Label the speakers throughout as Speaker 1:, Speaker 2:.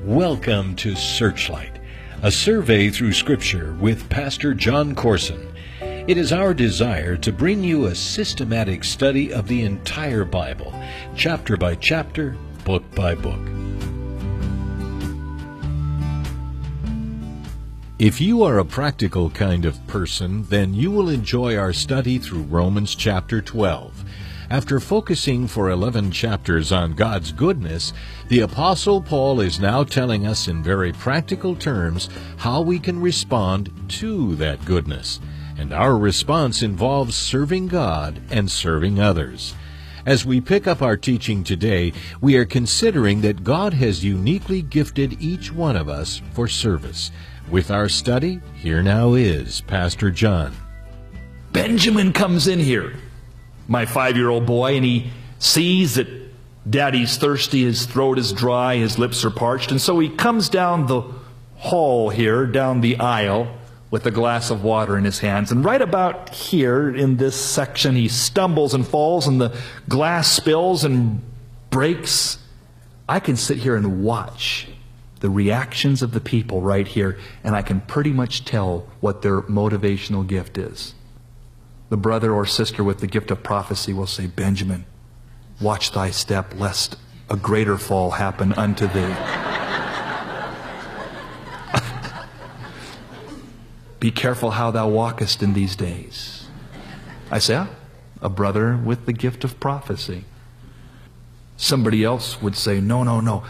Speaker 1: Welcome to Searchlight, a survey through Scripture with Pastor John Corson. It is our desire to bring you a systematic study of the entire Bible, chapter by chapter, book by book. If you are a practical kind of person, then you will enjoy our study through Romans chapter 12. After focusing for 11 chapters on God's goodness, the Apostle Paul is now telling us in very practical terms how we can respond to that goodness. And our response involves serving God and serving others. As we pick up our teaching today, we are considering that God has uniquely gifted each one of us for service. With our study, here now is Pastor John.
Speaker 2: Benjamin comes in here, my 5-year-old boy, and he sees that Daddy's thirsty, his throat is dry, his lips are parched, and so he comes down the hall here, down the aisle, with a glass of water in his hands. And right about here in this section, he stumbles and falls, and the glass spills and breaks. I can sit here and watch the reactions of the people right here, and I can pretty much tell what their motivational gift is. The brother or sister with the gift of prophecy will say, "Benjamin, watch thy step, lest a greater fall happen unto thee." Be careful how thou walkest in these days. I say, a brother with the gift of prophecy. Somebody else would say, no.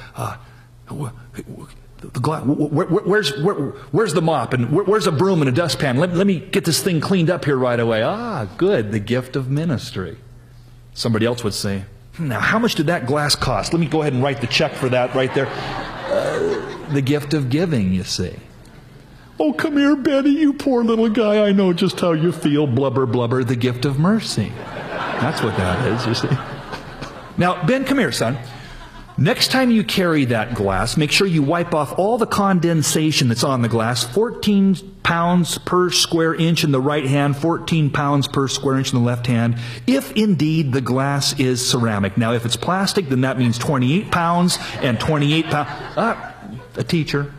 Speaker 2: Where's the mop and where's a broom and a dustpan? Let me get this thing cleaned up here right away. Good, the gift of ministry. Somebody else would say, now how much did that glass cost? Let me go ahead and write the check for that right there. The gift of giving, you see. Oh, come here, Betty, you poor little guy. I know just how you feel. Blubber, blubber, the gift of mercy. That's what that is, you see. Now, Ben, come here, son. Next time you carry that glass, make sure you wipe off all the condensation that's on the glass. 14 pounds per square inch in the right hand, 14 pounds per square inch in the left hand, if indeed the glass is ceramic. Now, if it's plastic, then that means 28 pounds and 28 pounds. A teacher.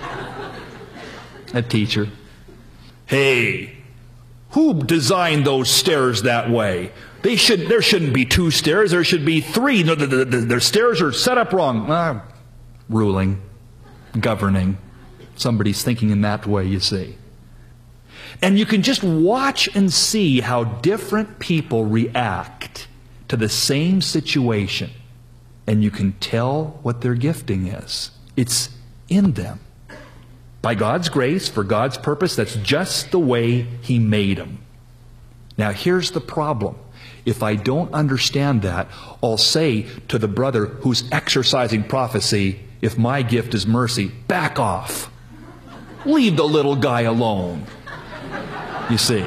Speaker 2: Hey, who designed those stairs that way? There shouldn't be 2 stairs. There should be 3. No, the stairs are set up wrong. Ruling, governing. Somebody's thinking in that way, you see. And you can just watch and see how different people react to the same situation. And you can tell what their gifting is. It's in them. By God's grace, for God's purpose, that's just the way He made them. Now, here's the problem. If I don't understand that, I'll say to the brother who's exercising prophecy, if my gift is mercy, back off. Leave the little guy alone. You see.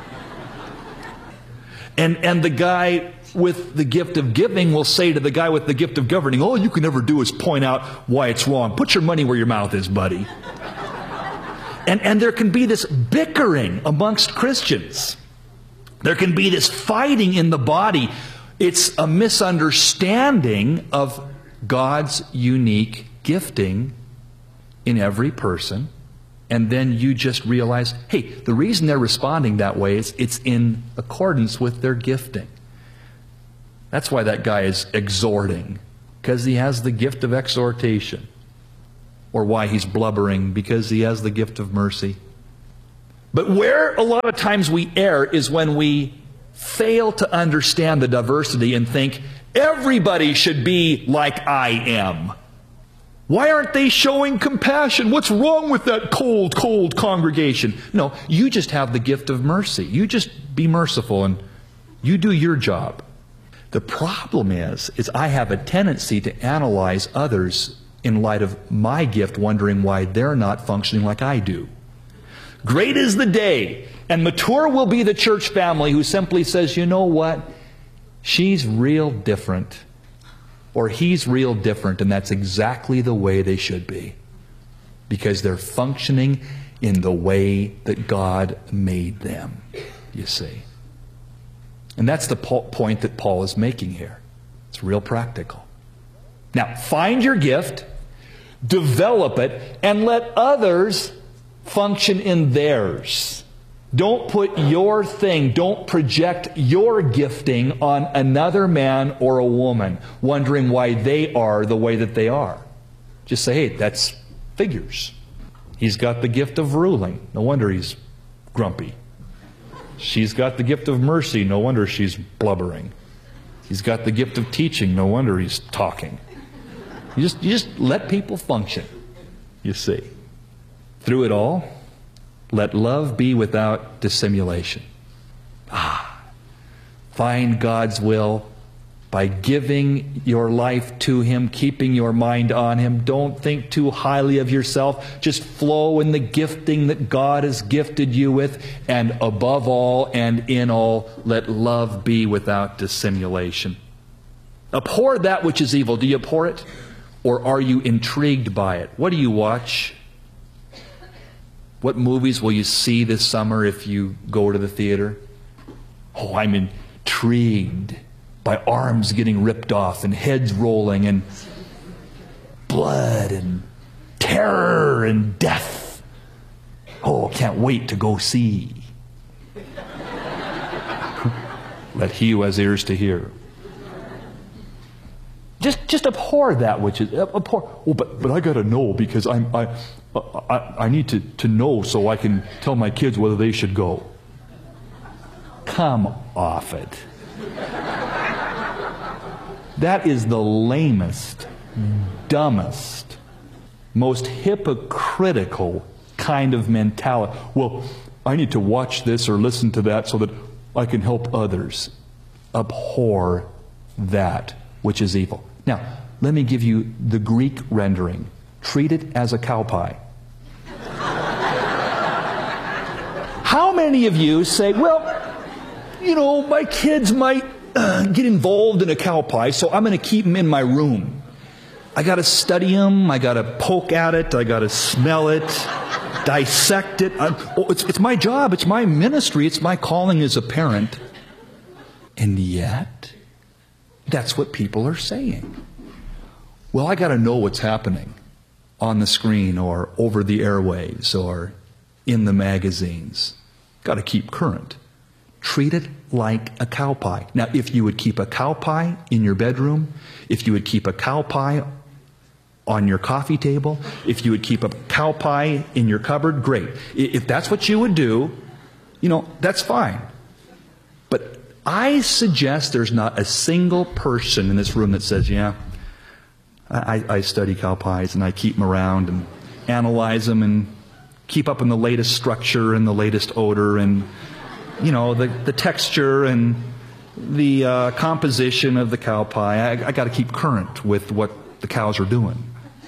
Speaker 2: And the guy with the gift of giving will say to the guy with the gift of governing, all you can ever do is point out why it's wrong. Put your money where your mouth is, buddy. And there can be this bickering amongst Christians. There can be this fighting in the body. It's a misunderstanding of God's unique gifting in every person. And then you just realize, hey, the reason they're responding that way is it's in accordance with their gifting. That's why that guy is exhorting, because he has the gift of exhortation. Or why he's blubbering, because he has the gift of mercy. But where a lot of times we err is when we fail to understand the diversity and think, everybody should be like I am. Why aren't they showing compassion? What's wrong with that cold congregation? No, you just have the gift of mercy. You just be merciful and you do your job. The problem is I have a tendency to analyze others in light of my gift, wondering why they're not functioning like I do. Great is the day, and mature will be the church family who simply says, you know what? She's real different, or he's real different, and that's exactly the way they should be. Because they're functioning in the way that God made them, you see. And that's the point that Paul is making here. It's real practical. Now, find your gift. develop it, and let others function in theirs. Don't put your thing, don't project your gifting on another man or a woman, wondering why they are the way that they are. Just say, hey, that's figures. He's got the gift of ruling. No wonder he's grumpy. She's got the gift of mercy. No wonder she's blubbering. He's got the gift of teaching. No wonder he's talking. You just let people function, you see. Through it all, let love be without dissimulation. Find God's will by giving your life to Him, keeping your mind on Him. Don't think too highly of yourself. Just flow in the gifting that God has gifted you with. And above all and in all, let love be without dissimulation. Abhor that which is evil. Do you abhor it? Or are you intrigued by it? What do you watch? What movies will you see this summer if you go to the theater? Oh, I'm intrigued by arms getting ripped off and heads rolling and blood and terror and death. Oh, can't wait to go see. Let he who has ears to hear. Just abhor that which is abhor. Oh, but I got to know because I need to know so I can tell my kids whether they should go. Come off it. That is the lamest, dumbest, most hypocritical kind of mentality. Well, I need to watch this or listen to that so that I can help others. Abhor that which is evil. Now, let me give you the Greek rendering. Treat it as a cow pie. How many of you say, well, my kids might get involved in a cow pie, so I'm going to keep them in my room. I got to study them. I got to poke at it. I got to smell it, dissect it. It's my job. It's my ministry. It's my calling as a parent. And yet, that's what people are saying. Well, I got to know what's happening on the screen or over the airwaves or in the magazines. Got to keep current. Treat it like a cow pie. Now, if you would keep a cow pie in your bedroom, if you would keep a cow pie on your coffee table, if you would keep a cow pie in your cupboard, great. If that's what you would do, that's fine. But I suggest there's not a single person in this room that says, yeah, I study cow pies and I keep them around and analyze them and keep up in the latest structure and the latest odor and the texture and the composition of the cow pie. I got to keep current with what the cows are doing.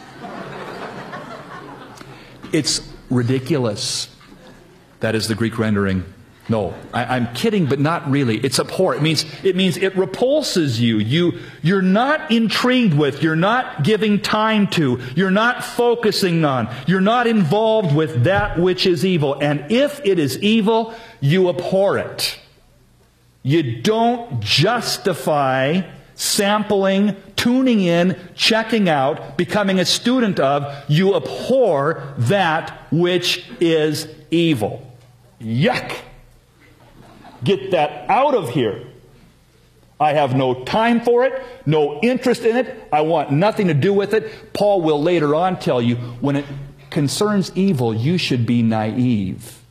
Speaker 2: It's ridiculous. That is the Greek rendering. No, I'm kidding, but not really. It's abhor. It means it repulses you. You're not intrigued with, you're not giving time to, you're not focusing on, you're not involved with that which is evil. And if it is evil, you abhor it. You don't justify sampling, tuning in, checking out, becoming a student of. You abhor that which is evil. Yuck! Get that out of here. I have no time for it, no interest in it. I want nothing to do with it. Paul will later on tell you, when it concerns evil, you should be naive.